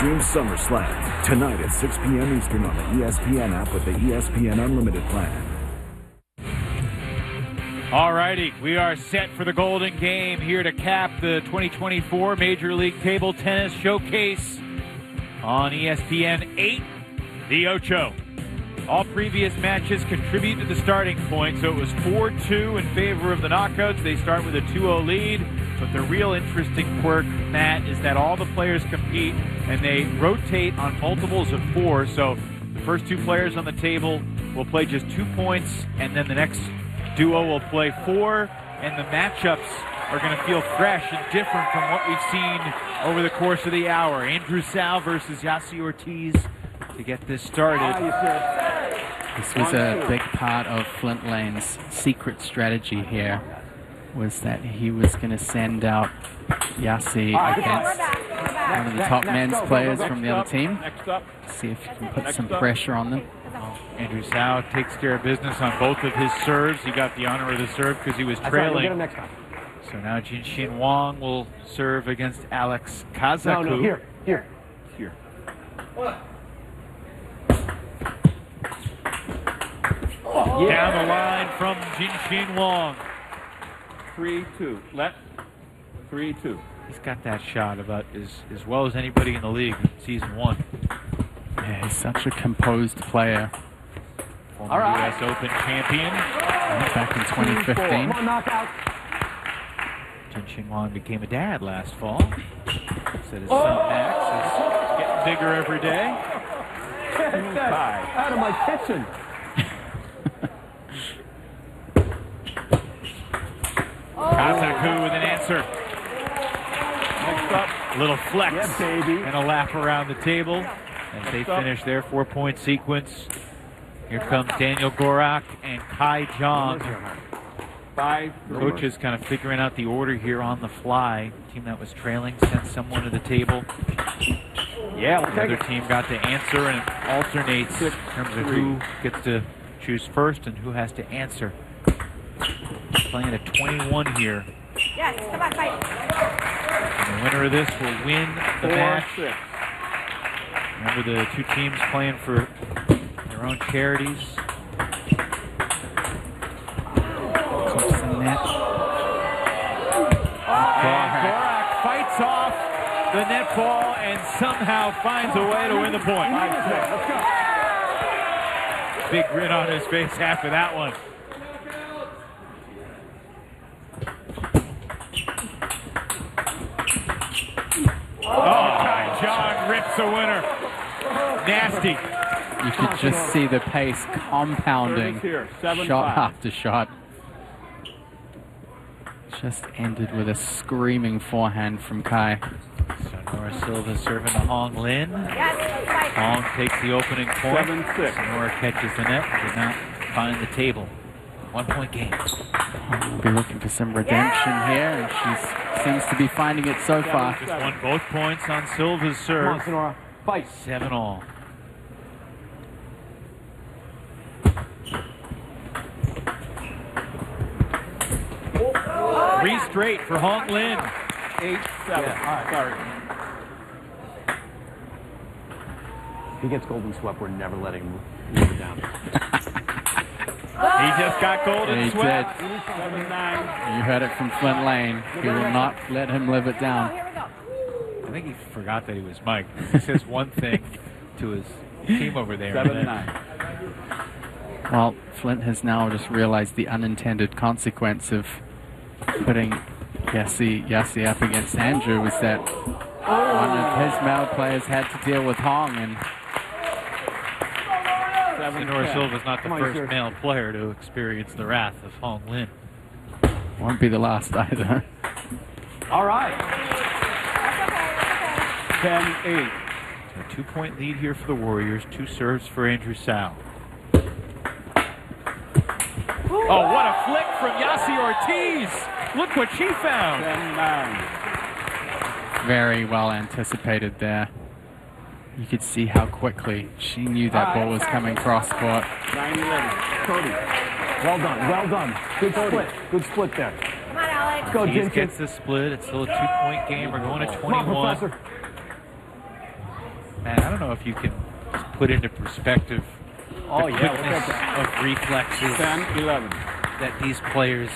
stream SummerSlam tonight at 6 p.m. Eastern on the ESPN app with the ESPN Unlimited plan. Alrighty, we are set for the Golden Game here to cap the 2024 Major League Table Tennis Showcase on ESPN 8, the Ocho. All previous matches contribute to the starting point, so it was 4-2 in favor of the Knockouts. They start with a 2-0 lead, but the real interesting quirk, Matt, is that all the players compete and they rotate on multiples of 4, so the first 2 players on the table will play just 2 points, and then the next duo will play 4, and the matchups are going to feel fresh and different from what we've seen over the course of the hour. Andrew Sau versus Yassi Ortiz to get this started. This was a big part of Flint Lane's secret strategy here, was that he was going to send out Yassi against one of the top men's players from the other team, see if he can put some pressure on them. Andrew Sau takes care of business on both of his serves. He got the honor of the serve because he was trailing. So now Jinxin Wang will serve against Alex Kazaku. No, here. Down the line from Jinxin Wang. 3-2. Left. 3-2. He's got that shot about as well as anybody in the league in season 1. Yeah, he's such a composed player. Former U.S. Open champion. Back in 2015. Jinxin Wang became a dad last fall. Said his son Max is getting bigger every day. Out of my kitchen. Kazaku with an answer. Next up. A little flex baby. and a lap around the table as they finish their 4-point sequence. Here comes Daniel Gorak and Kai Jong. 5. Coach is kind of figuring out the order here on the fly. The team that was trailing sent someone to the table. Yeah, the other team got to answer, and it alternates in terms of who gets to choose first and who has to answer. Playing at 21 here. Yes, come on, fight. And the winner of this will win the match. 4-6. Remember the 2 teams playing for their own charities. Gorak fights off the net ball and somehow finds a way to win the point. Big grin on his face after that one. Oh, John rips the winner. Nasty. You could just see the pace compounding, shot after shot. Just ended with a screaming forehand from Kai. So Nora Silva serving to Hong Lin. Hong takes the opening point. 7-6. Nora catches the net, did not find the table. 1-point game. We'll be looking for some redemption here, and she seems to be finding it so far. Just won both points on Silva's serve. Come on, Sonora. Fight. 7-all. 3 straight for Hong Lin. 8-7. Sorry. If he gets golden swept, we're never letting him leave it down. He just got golden He swept. did. 7-9. You heard it from Flint Lane. He will not let him live it down. I think he forgot that he was Mike. He says one thing to his team over there. 7-9. Well, Flint has now just realized the unintended consequence of putting Yassi up against Andrew was that one of his male players had to deal with Hong, and Nora Silva's not the first male player to experience the wrath of Hong Lin. won't be the last either. All right. 10-8. So a 2-point lead here for the Warriors. 2 serves for Andrew Sau. Oh, what a flick from Yassi Ortiz. Look what she found. 10-9. Very well anticipated there. You could see how quickly she knew that ball was coming cross court. 9-11. Cody. Well done. Well done. Good split. Good split there. Come on, Alex. Let's go, Ortiz Jinkin. gets the split. It's still a 2-point game. We're going to Come on, 21. Professor. Man, I don't know if you can just put into perspective Oh, the yeah. quickness of reflexes 10, 11. that these players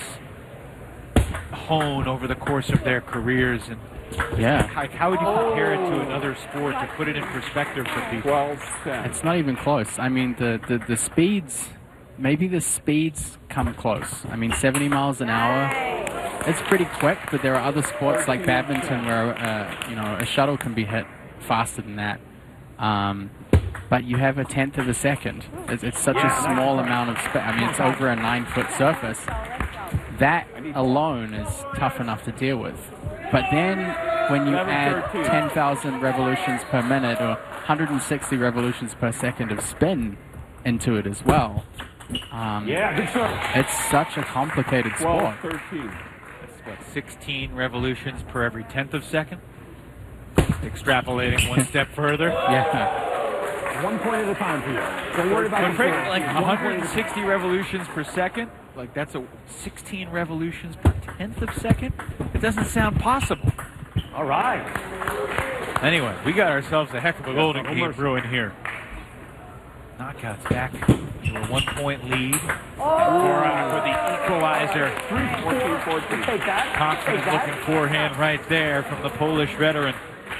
hone over the course of their careers. And Yeah. how would you compare it to another sport to put it in perspective for people? 12, 10. It's not even close. I mean, the speeds, maybe the speeds come close. I mean, 70 miles an hour, it's pretty quick, but there are other sports like badminton where, a shuttle can be hit faster than that. But you have a tenth of a second. It's such a small amount of space. I mean, it's over a 9-foot surface. That alone is tough enough to deal with. But then when you add 10,000 revolutions per minute or 160 revolutions per second of spin into it as well, Good serve. it's such a complicated 12, sport. 13. That's what, 16 revolutions per every tenth of second? Extrapolating one step further. Yeah. 1 point at a time for you. Don't worry about But the Frank, score. like 1 point at a time. 160 revolutions per second, like that's a 16 revolutions per tenth of second? It doesn't sound possible. All right. Anyway, we got ourselves a heck of a golden no game mercy. brewing here. Knockouts back to a 1-point lead. Gorak with the equalizer. 14. Take that. Confident looking forehand right there from the Polish veteran.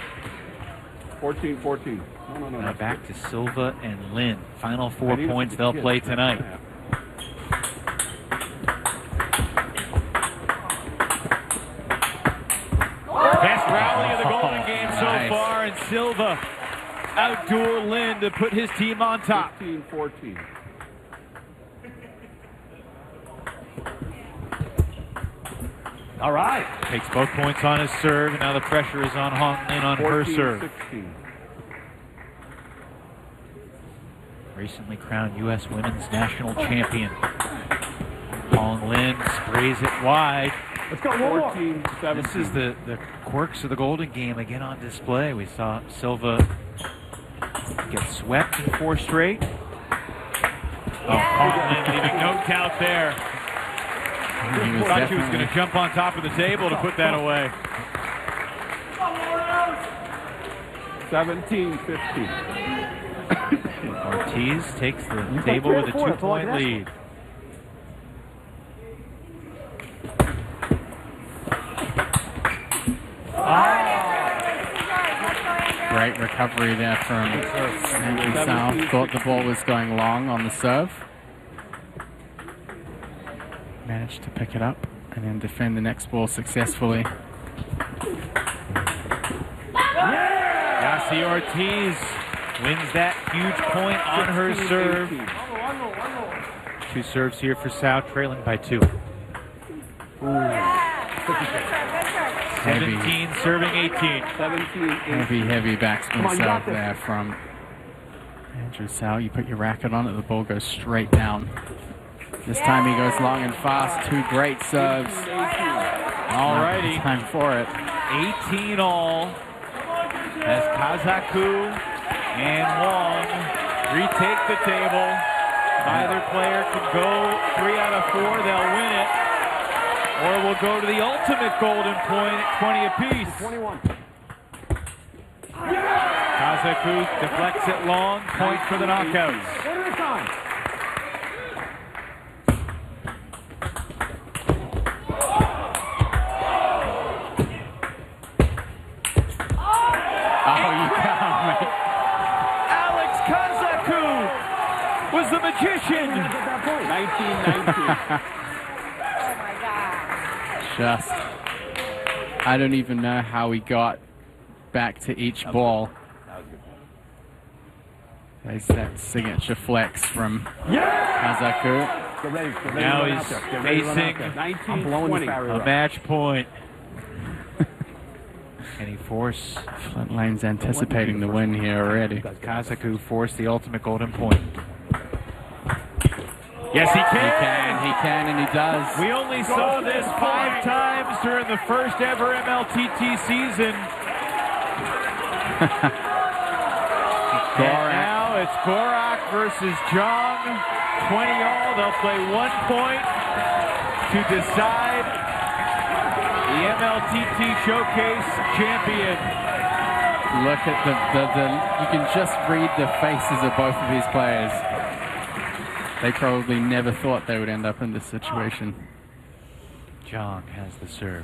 14. No. Now back to Silva and Lin. Final 4 I need points to they'll get play that. tonight. Best rally of the golden game so Nice. far, and Silva outdueled Lin to put his team on top. 14. All right. Takes both points on his serve, and now the pressure is on Hong Lin on her 14, serve. 16. Recently crowned U.S. Women's National Champion. Hong Lin sprays it wide. Let's go. 14, 17. This is the quirks of the golden game again on display. We saw Silva get swept in 4 straight. Hong Lin leaving no doubt there. He was Thought she was definitely- going to jump on top of the table to put that away. 17, 15. Ortiz takes the table with a 2-point lead. Great recovery there from Andrew South. Thought the ball was going long on the serve. Managed to pick it up and then defend the next ball successfully. Yassi Ortiz wins that huge point on her 16, serve. 18. 2 serves here for South, trailing by 2. 17 serving 18. 17, 18. Heavy backsman Come on, you got serve this. there from Andrew South. You put your racket on it, the ball goes straight down. This time he goes long and fast. 2 great serves. Alrighty. Time for it. 18 all as Kazaku and Wong retake the table. Either player can go 3 out of 4, they'll win it. Or we'll go to the ultimate golden point at 20 apiece. 21. Kazaku deflects it long, point for the knockouts. One at a time. Oh, you can't make Alex Kazaku was the magician. At that point. 19, 19. just. I don't even know how he got back to each ball. There's that signature flex from Kazaku. Get ready. Get ready Now to run he's out there. Get ready to run facing out there. 19, I'm blowing 20. the barrier A up. match point. Can he force Flint Lane's anticipating the win here already. Kazaku force the ultimate golden point? Yes, he He can, and he does. We only saw this 5 times during the first ever MLTT season. And now it's Gorak versus Jong. 20 all. They'll play 1 point to decide the MLTT Showcase champion. Look at the you can just read the faces of both of these players. They probably never thought they would end up in this situation. Zhang has the serve.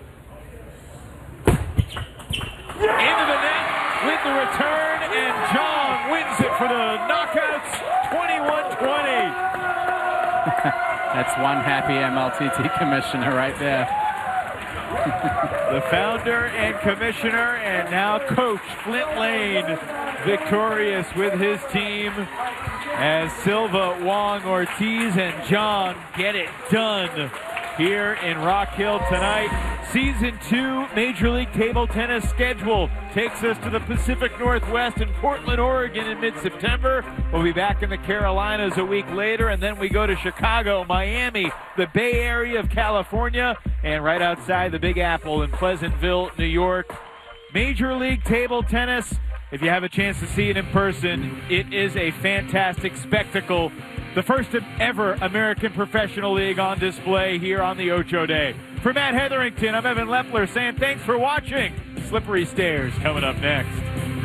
Into the net with the return, and Zhang wins it for the knockouts, 21-20. That's one happy MLTT commissioner right there. The founder and commissioner, and now coach Flint Lane, victorious with his team as Silva, Wong, Ortiz, and Zhang get it done here in Rock Hill tonight. Season 2 Major League Table Tennis schedule takes us to the Pacific Northwest in Portland, Oregon in mid-September. We'll be back in the Carolinas a week later, and then we go to Chicago, Miami, the Bay Area of California, and right outside the Big Apple in Pleasantville, New York. Major League Table Tennis, if you have a chance to see it in person, it is a fantastic spectacle. The first ever American Professional League on display here on the Ocho Day. For Matt Hetherington, I'm Evan Lepler saying thanks for watching. Slippery Stairs coming up next.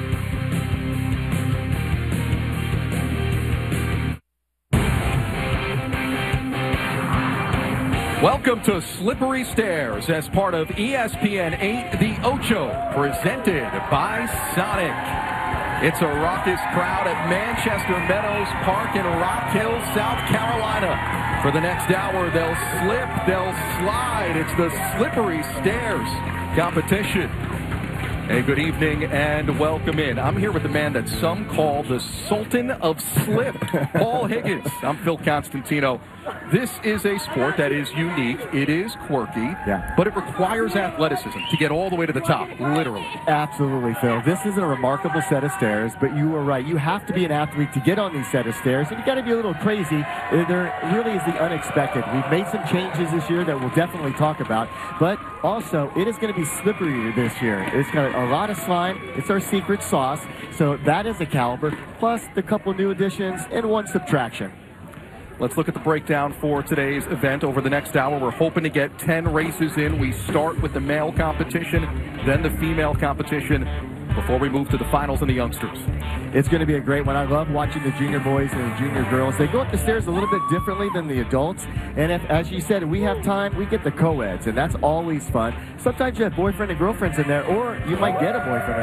Welcome to Slippery Stairs as part of ESPN 8, The Ocho, presented by Sonic. It's a raucous crowd at Manchester Meadows Park in Rock Hill, South Carolina. For the next hour, they'll slip, they'll slide. It's the Slippery Stairs competition. Hey, good evening and welcome in. I'm here with the man that some call the Sultan of Slip, Paul Higgins. I'm Phil Constantino. This is a sport that is unique. It is quirky, but it requires athleticism to get all the way to the top, literally. Absolutely, Phil. This is a remarkable set of stairs, but you were right. You have to be an athlete to get on these set of stairs, and you got to be a little crazy. There really is the unexpected. We've made some changes this year that we'll definitely talk about, but also it is going to be slippery this year. It's got a lot of slime. It's our secret sauce, so that is the caliber, plus the couple new additions and one subtraction. Let's look at the breakdown for today's event. Over the next hour, we're hoping to get 10 races in. We start with the male competition, then the female competition, before we move to the finals and the youngsters. It's going to be a great one. I love watching the junior boys and the junior girls. They go up the stairs a little bit differently than the adults. And if, as you said, we have time, we get the co-eds, and that's always fun. Sometimes you have boyfriend and girlfriends in there, or you might get a boyfriend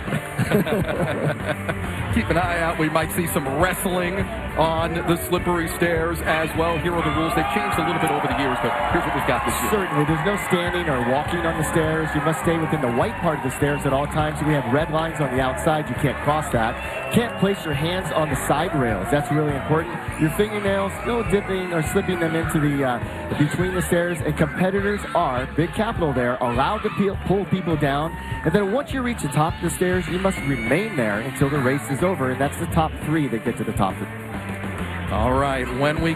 or girlfriend. Keep an eye out. We might see some wrestling on the Slippery Stairs as well. Here are the rules. They've changed a little bit over the years, but here's what we've got this year. Certainly. There's no standing or walking on the stairs. You must stay within the white part of the stairs at all times. We have red lines on the outside. You can't cross that. Can't place your hands on the side rails. That's really important. Your fingernails, no dipping or slipping them into the between the stairs. And competitors are, big capital there, allowed to pull people down. And then once you reach the top of the stairs, you must remain there until the race is over. And that's the top 3 that get to the top. All right. When we